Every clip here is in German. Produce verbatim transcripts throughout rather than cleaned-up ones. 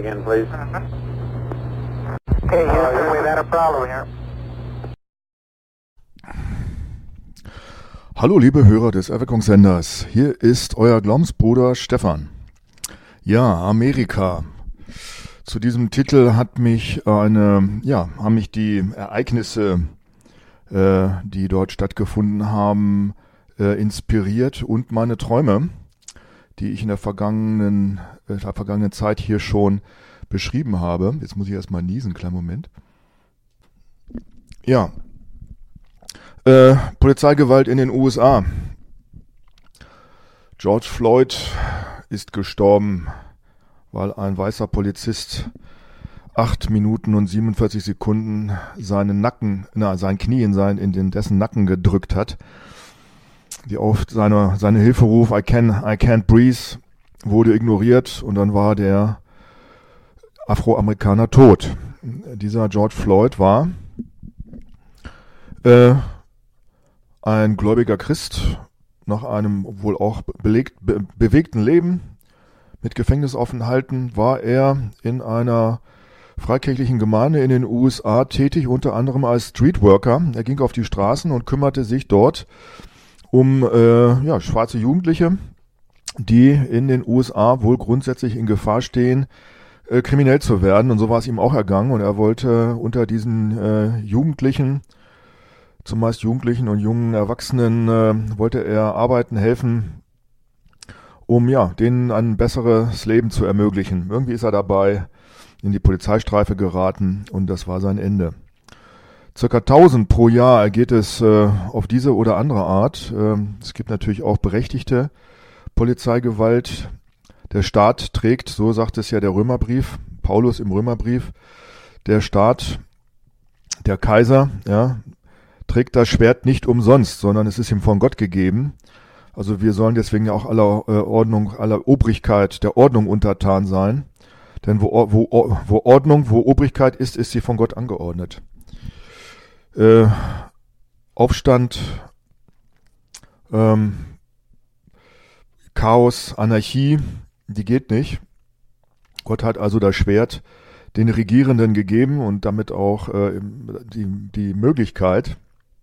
again, please. Okay, Houston, we've had a problem here. Hallo liebe Hörer des Erweckungssenders, hier ist euer Glaubensbruder Stefan. Ja, Amerika. Zu diesem Titel hat mich eine, ja, haben mich die Ereignisse, äh, die dort stattgefunden haben, äh, inspiriert und meine Träume, die ich in der vergangenen, äh, der vergangenen Zeit hier schon beschrieben habe. Jetzt muss ich erstmal niesen, kleinen Moment. Ja. Äh, Polizeigewalt in den U S A. George Floyd ist gestorben, weil ein weißer Polizist acht Minuten und siebenundvierzig Sekunden seinen Nacken, na, sein Knie in, sein, in den, dessen Nacken gedrückt hat. Die auf seine, seine Hilferuf I can, I can't breathe wurde ignoriert und dann war der Afroamerikaner tot. Dieser George Floyd war äh, ein gläubiger Christ nach einem wohl auch belegt, be, bewegten Leben mit Gefängnisaufenthalten war er in einer freikirchlichen Gemeinde in den U S A tätig, unter anderem als Streetworker. Er ging auf die Straßen und kümmerte sich dort um äh, ja, schwarze Jugendliche, die in den U S A wohl grundsätzlich in Gefahr stehen, äh, kriminell zu werden. Und so war es ihm auch ergangen. Und er wollte unter diesen äh, Jugendlichen, zumeist Jugendlichen und jungen Erwachsenen, äh, wollte er arbeiten, helfen, um ja denen ein besseres Leben zu ermöglichen. Irgendwie ist er dabei in die Polizeistreife geraten und das war sein Ende. Circa tausend pro Jahr geht es äh, auf diese oder andere Art. Ähm, es gibt natürlich auch berechtigte Polizeigewalt. Der Staat trägt, so sagt es ja der Römerbrief, Paulus im Römerbrief, der Staat, der Kaiser, ja, trägt das Schwert nicht umsonst, sondern es ist ihm von Gott gegeben. Also wir sollen deswegen ja auch aller äh, Ordnung, aller Obrigkeit der Ordnung untertan sein. Denn wo, wo, wo Ordnung, wo Obrigkeit ist, ist sie von Gott angeordnet. Äh, Aufstand, ähm, Chaos, Anarchie, die geht nicht. Gott hat also das Schwert den Regierenden gegeben und damit auch äh, die, die Möglichkeit,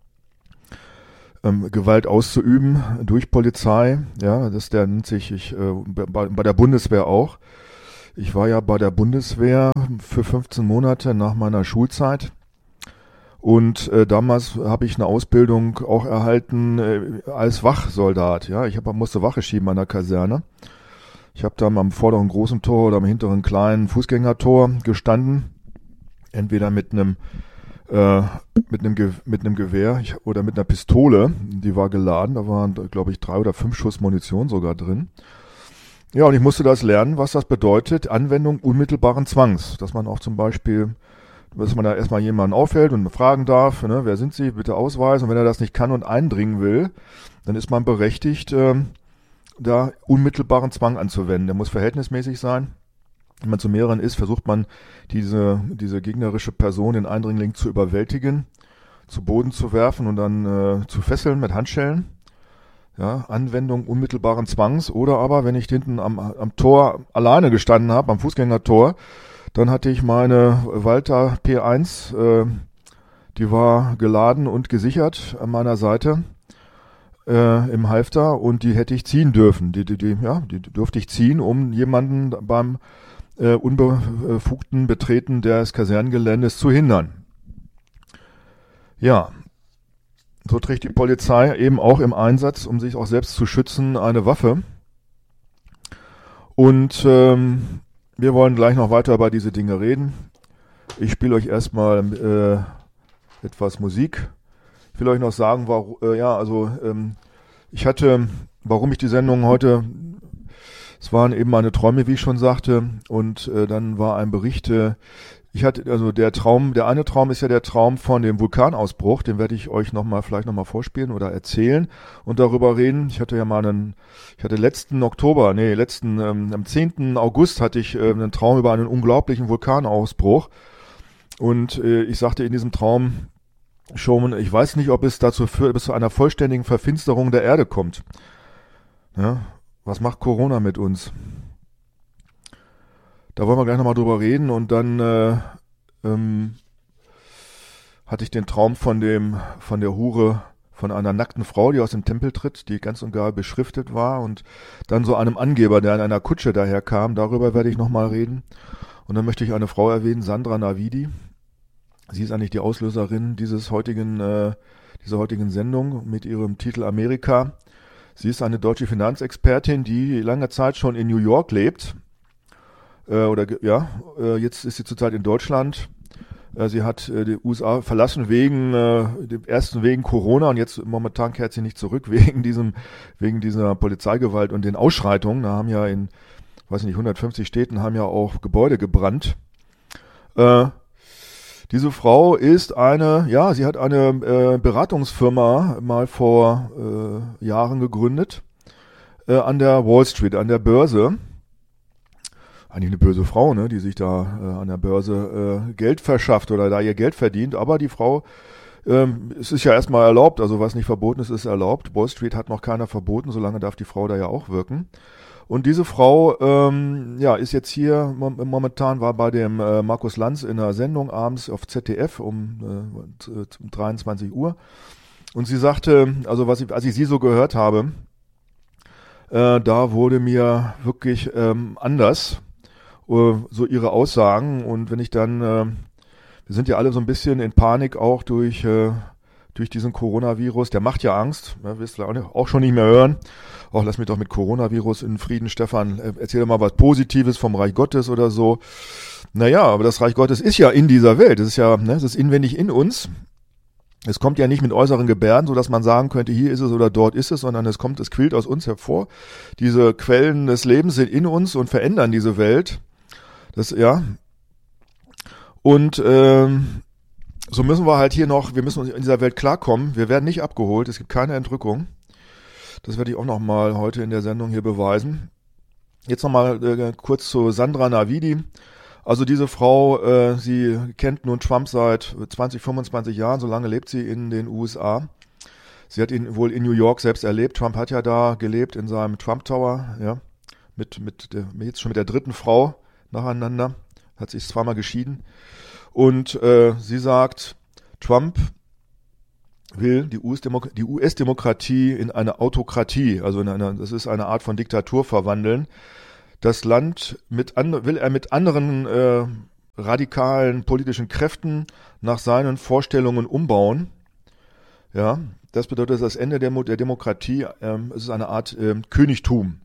ähm, Gewalt auszuüben durch Polizei. Ja, das der nennt sich ich, äh, bei, bei der Bundeswehr auch. Ich war ja bei der Bundeswehr für fünfzehn Monate nach meiner Schulzeit. Und äh, damals habe ich eine Ausbildung auch erhalten äh, als Wachsoldat. Ja, ich hab, musste Wache schieben an der Kaserne. Ich habe da am vorderen großen Tor oder am hinteren kleinen Fußgängertor gestanden, entweder mit einem äh, mit einem Ge- mit einem Gewehr ich, oder mit einer Pistole. Die war geladen. Da waren, glaube ich, drei oder fünf Schuss Munition sogar drin. Ja, und ich musste das lernen, was das bedeutet, Anwendung unmittelbaren Zwangs, dass man auch zum Beispiel dass man da erstmal jemanden aufhält und fragen darf, ne, wer sind Sie, bitte ausweisen. Und wenn er das nicht kann und eindringen will, dann ist man berechtigt, äh, da unmittelbaren Zwang anzuwenden. Der muss verhältnismäßig sein. Wenn man zu mehreren ist, versucht man, diese, diese gegnerische Person, den Eindringling, zu überwältigen, zu Boden zu werfen und dann äh, zu fesseln mit Handschellen. Ja, Anwendung unmittelbaren Zwangs. Oder aber, wenn ich hinten am, am Tor alleine gestanden habe, am Fußgängertor, dann hatte ich meine Walther P eins, äh, die war geladen und gesichert an meiner Seite äh, im Halfter und die hätte ich ziehen dürfen. Die, die, die, ja, die durfte ich ziehen, um jemanden beim äh, unbefugten Betreten des Kasernengeländes zu hindern. Ja, so trägt die Polizei eben auch im Einsatz, um sich auch selbst zu schützen, eine Waffe. Und ähm, wir wollen gleich noch weiter über diese Dinge reden. Ich spiele euch erstmal äh, etwas Musik. Ich will euch noch sagen, warum, äh, ja, also ähm, ich hatte, warum ich die Sendung heute, es waren eben meine Träume, wie ich schon sagte, und äh, dann war ein Bericht, äh, ich hatte, also der Traum, der eine Traum ist ja der Traum von dem Vulkanausbruch, den werde ich euch noch mal, vielleicht nochmal vorspielen oder erzählen und darüber reden. Ich hatte ja mal einen, ich hatte letzten Oktober, nee, letzten, ähm, am zehnten August hatte ich äh, einen Traum über einen unglaublichen Vulkanausbruch und äh, ich sagte in diesem Traum schon, ich weiß nicht, ob es dazu führt, bis zu einer vollständigen Verfinsterung der Erde kommt. Ja, was macht Corona mit uns? Da wollen wir gleich nochmal drüber reden und dann äh, ähm, hatte ich den Traum von dem, von der Hure, von einer nackten Frau, die aus dem Tempel tritt, die ganz und gar beschriftet war und dann so einem Angeber, der in einer Kutsche daherkam. Darüber werde ich nochmal reden. Und dann möchte ich eine Frau erwähnen, Sandra Navidi. Sie ist eigentlich die Auslöserin dieses heutigen, äh, dieser heutigen Sendung mit ihrem Titel Amerika. Sie ist eine deutsche Finanzexpertin, die lange Zeit schon in New York lebt. Äh, oder ja, äh, jetzt ist sie zurzeit in Deutschland. Äh, sie hat äh, die U S A verlassen wegen äh, dem ersten wegen Corona und jetzt momentan kehrt sie nicht zurück wegen diesem wegen dieser Polizeigewalt und den Ausschreitungen. Da haben ja in, weiß nicht, hundertfünfzig Städten haben ja auch Gebäude gebrannt. Äh, diese Frau ist eine, ja, sie hat eine äh, Beratungsfirma mal vor äh, Jahren gegründet äh, an der Wall Street, an der Börse. Eigentlich eine böse Frau, ne, die sich da äh, an der Börse äh, Geld verschafft oder da ihr Geld verdient. Aber die Frau, ähm, es ist ja erstmal erlaubt, also was nicht verboten ist, ist erlaubt. Wall Street hat noch keiner verboten, solange darf die Frau da ja auch wirken. Und diese Frau, ähm, ja, ist jetzt hier, momentan war bei dem äh, Markus Lanz in einer Sendung abends auf Z D F um äh, dreiundzwanzig Uhr. Und sie sagte, also was ich, als ich sie so gehört habe, äh, da wurde mir wirklich ähm, anders, so ihre Aussagen. Und wenn ich dann, äh, wir sind ja alle so ein bisschen in Panik auch durch äh, durch diesen Coronavirus, der macht ja Angst, ja, wirst du auch schon nicht mehr hören. Auch lass mich doch mit Coronavirus in Frieden, Stefan, äh, erzähl doch mal was Positives vom Reich Gottes oder so. Naja, aber das Reich Gottes ist ja in dieser Welt, es ist ja, ne, es ist inwendig in uns. Es kommt ja nicht mit äußeren Gebärden, so dass man sagen könnte, hier ist es oder dort ist es, sondern es kommt, es quillt aus uns hervor. Diese Quellen des Lebens sind in uns und verändern diese Welt. Das, ja. Und ähm, so müssen wir halt hier noch, wir müssen in dieser Welt klarkommen. Wir werden nicht abgeholt, es gibt keine Entrückung. Das werde ich auch nochmal heute in der Sendung hier beweisen. Jetzt nochmal äh, kurz zu Sandra Navidi. Also diese Frau, äh, sie kennt nun Trump seit zwanzig, fünfundzwanzig Jahren, so lange lebt sie in den U S A. Sie hat ihn wohl in New York selbst erlebt. Trump hat ja da gelebt in seinem Trump Tower, ja, mit, mit der, jetzt schon mit der dritten Frau nacheinander, hat sich zweimal geschieden. Und äh, sie sagt, Trump will die U S-Demokratie in eine Autokratie, also in eine, das ist eine Art von Diktatur verwandeln. Das Land mit an, will er mit anderen äh, radikalen politischen Kräften nach seinen Vorstellungen umbauen. Ja, das bedeutet das Ende der, der Demokratie. Ähm, es ist eine Art ähm, Königtum.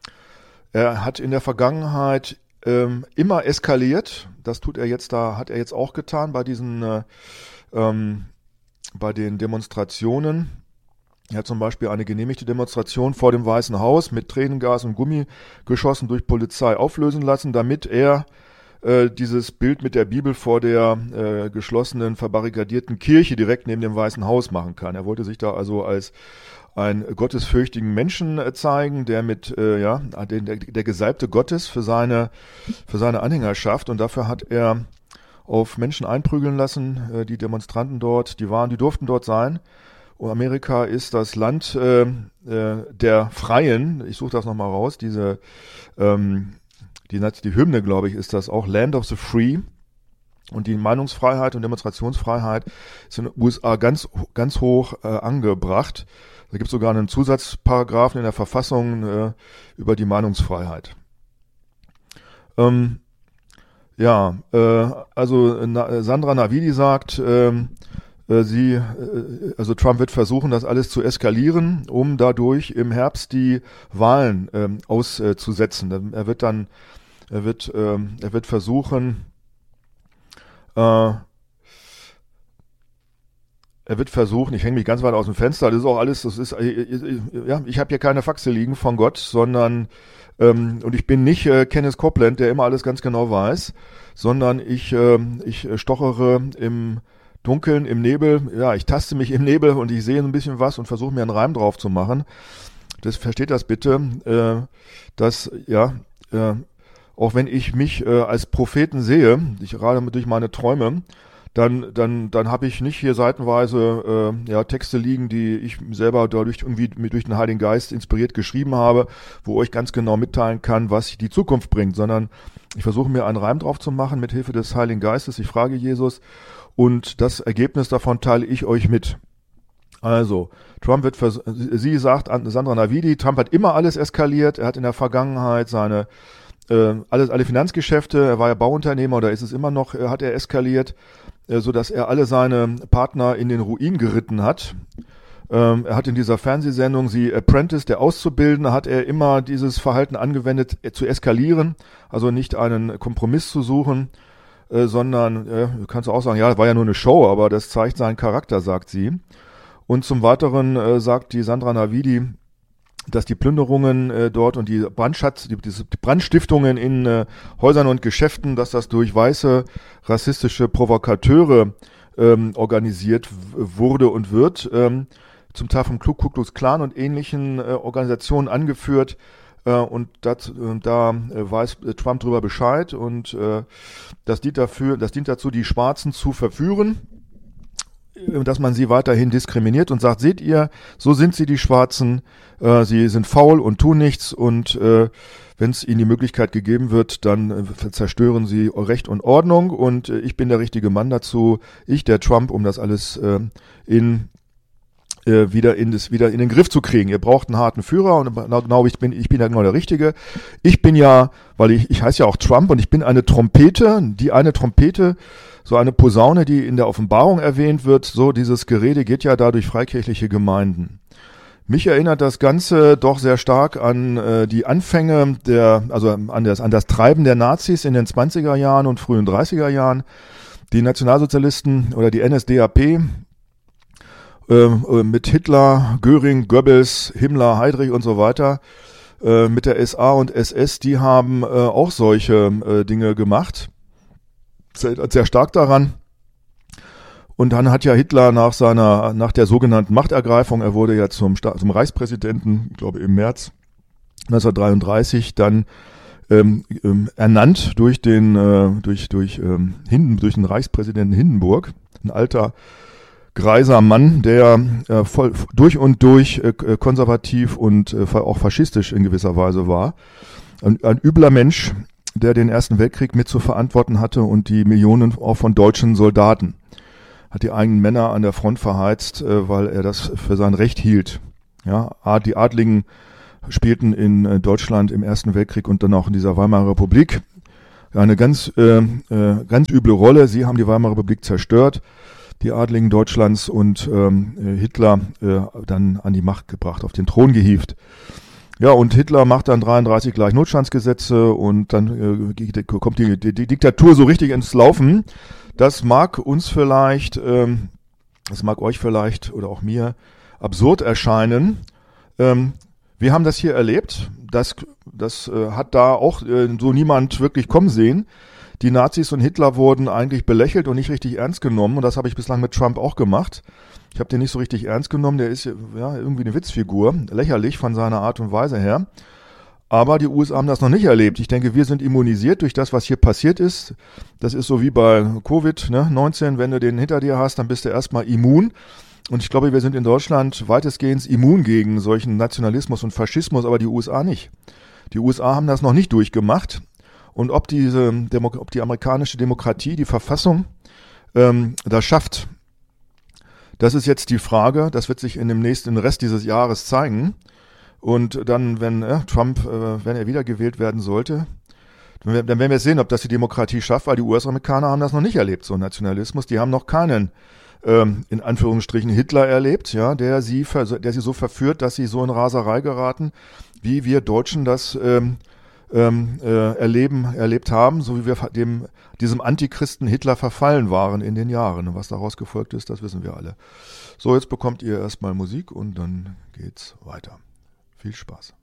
Er hat in der Vergangenheit ähm, immer eskaliert. Das tut er jetzt da, hat er jetzt auch getan bei diesen, äh, ähm, bei den Demonstrationen. Er hat zum Beispiel eine genehmigte Demonstration vor dem Weißen Haus mit Tränengas und Gummigeschossen durch Polizei auflösen lassen, damit er äh, dieses Bild mit der Bibel vor der äh, geschlossenen, verbarrikadierten Kirche direkt neben dem Weißen Haus machen kann. Er wollte sich da also als ein gottesfürchtigen Menschen äh, zeigen, der mit, äh, ja, der, der, der Gesalbte Gottes für seine, für seine Anhängerschaft, und dafür hat er auf Menschen einprügeln lassen, äh, die Demonstranten dort, die waren, die durften dort sein. Amerika ist das Land äh, äh, der Freien. Ich suche das nochmal raus. Diese, ähm, die, die Hymne, glaube ich, ist das auch. Land of the Free. Und die Meinungsfreiheit und Demonstrationsfreiheit ist in den U S A ganz, ganz hoch äh, angebracht. Da gibt es sogar einen Zusatzparagraphen in der Verfassung äh, über die Meinungsfreiheit. Ähm, ja, äh, also Na, Sandra Navidi sagt, ähm, Sie, also Trump wird versuchen, das alles zu eskalieren, um dadurch im Herbst die Wahlen ähm, auszusetzen. Er wird dann, er wird, ähm, er wird versuchen, äh, er wird versuchen, ich hänge mich ganz weit aus dem Fenster, das ist auch alles, das ist, ja, ich habe hier keine Faxe liegen von Gott, sondern, ähm, und ich bin nicht äh, Kenneth Copeland, der immer alles ganz genau weiß, sondern ich, äh, ich stochere im Dunkeln, im Nebel, ja, ich taste mich im Nebel und ich sehe ein bisschen was und versuche mir einen Reim drauf zu machen. Das versteht das bitte, äh, dass, ja, äh, auch wenn ich mich äh, als Propheten sehe, ich gerade durch meine Träume, dann dann dann habe ich nicht hier seitenweise äh, ja Texte liegen, die ich selber dadurch irgendwie durch den Heiligen Geist inspiriert geschrieben habe, wo ich ganz genau mitteilen kann, was die Zukunft bringt, sondern ich versuche mir einen Reim drauf zu machen mit Hilfe des Heiligen Geistes. Ich frage Jesus und das Ergebnis davon teile ich euch mit. Also, Trump wird, vers- sie sagt, Sandra Navidi, Trump hat immer alles eskaliert, er hat in der Vergangenheit seine, äh, alles, alle Finanzgeschäfte, er war ja Bauunternehmer oder ist es immer noch, äh, hat er eskaliert, äh, sodass er alle seine Partner in den Ruin geritten hat. Ähm, er hat in dieser Fernsehsendung, sie Apprentice, der Auszubildende, hat er immer dieses Verhalten angewendet, äh, zu eskalieren, also nicht einen Kompromiss zu suchen, äh, sondern, äh, kannst du auch sagen, ja, war ja nur eine Show, aber das zeigt seinen Charakter, sagt sie. Und zum Weiteren äh, sagt die Sandra Navidi, dass die Plünderungen äh, dort und die Brandschatz, die, die Brandstiftungen in äh, Häusern und Geschäften, dass das durch weiße rassistische Provokateure ähm, organisiert w- wurde und wird, ähm, zum Teil vom Ku Klux Klan und ähnlichen äh, Organisationen angeführt. Äh, und das, äh, da äh, weiß äh, Trump drüber Bescheid und äh, das dient dafür, das dient dazu, die Schwarzen zu verführen, dass man sie weiterhin diskriminiert und sagt, seht ihr, so sind sie, die Schwarzen, äh, sie sind faul und tun nichts und äh, wenn es ihnen die Möglichkeit gegeben wird, dann äh, zerstören sie Recht und Ordnung und äh, ich bin der richtige Mann dazu, ich, der Trump, um das alles äh, in äh, wieder in das wieder in den Griff zu kriegen. Ihr braucht einen harten Führer und genau ich bin ich bin ja genau der Richtige. Ich bin ja, weil ich ich heiße ja auch Trump und ich bin eine Trompete, die eine Trompete, so eine Posaune, die in der Offenbarung erwähnt wird, so dieses Gerede geht ja da durch freikirchliche Gemeinden. Mich erinnert das Ganze doch sehr stark an äh, die Anfänge der, also an das, an das Treiben der Nazis in den zwanziger Jahren und frühen dreißiger Jahren. Die Nationalsozialisten oder die N S D A P äh, mit Hitler, Göring, Goebbels, Himmler, Heydrich und so weiter, äh, mit der S A und S S, die haben äh, auch solche äh, Dinge gemacht. Sehr, sehr stark daran. Und dann hat ja Hitler nach seiner, nach der sogenannten Machtergreifung, er wurde ja zum, zum Reichspräsidenten, ich glaube im März neunzehnhundertdreiunddreißig, dann ähm, ähm, ernannt durch den, äh, durch, durch, ähm, Hinden, durch den Reichspräsidenten Hindenburg, ein alter, greiser Mann, der äh, voll, durch und durch äh, konservativ und äh, auch faschistisch in gewisser Weise war. Ein, ein übler Mensch, der den Ersten Weltkrieg mit zu verantworten hatte und die Millionen auch von deutschen Soldaten. Hat die eigenen Männer an der Front verheizt, äh, weil er das für sein Recht hielt. Ja, die Adligen spielten in äh, Deutschland im Ersten Weltkrieg und dann auch in dieser Weimarer Republik eine ganz, äh, äh, ganz üble Rolle. Sie haben die Weimarer Republik zerstört, die Adligen Deutschlands, und ähm, Hitler äh, dann an die Macht gebracht, auf den Thron gehievt. Ja, und Hitler macht dann dreiunddreißig gleich Notstandsgesetze und dann äh, kommt die, die, die Diktatur so richtig ins Laufen. Das mag uns vielleicht, ähm, das mag euch vielleicht oder auch mir absurd erscheinen. Ähm, wir haben das hier erlebt. Das, das äh, hat da auch äh, so niemand wirklich kommen sehen. Die Nazis und Hitler wurden eigentlich belächelt und nicht richtig ernst genommen. Und das habe ich bislang mit Trump auch gemacht. Ich habe den nicht so richtig ernst genommen. Der ist ja irgendwie eine Witzfigur, lächerlich von seiner Art und Weise her. Aber die U S A haben das noch nicht erlebt. Ich denke, wir sind immunisiert durch das, was hier passiert ist. Das ist so wie bei Covid neunzehn. Wenn du den hinter dir hast, dann bist du erstmal immun. Und ich glaube, wir sind in Deutschland weitestgehend immun gegen solchen Nationalismus und Faschismus, aber die U S A nicht. Die U S A haben das noch nicht durchgemacht. Und ob diese Demo- ob die amerikanische Demokratie, die Verfassung, ähm, das schafft, das ist jetzt die Frage. Das wird sich in dem nächsten Rest dieses Jahres zeigen. Und dann, wenn äh, Trump, äh, wenn er wiedergewählt werden sollte, dann, dann werden wir sehen, ob das die Demokratie schafft, weil die U S-Amerikaner haben das noch nicht erlebt, so Nationalismus. Die haben noch keinen, ähm, in Anführungsstrichen, Hitler erlebt, ja, der sie, der sie so verführt, dass sie so in Raserei geraten, wie wir Deutschen das ähm, ähm, äh, erleben, erlebt haben, so wie wir dem, diesem Antichristen Hitler verfallen waren in den Jahren. Und was daraus gefolgt ist, das wissen wir alle. So, jetzt bekommt ihr erstmal Musik und dann geht's weiter. Viel Spaß.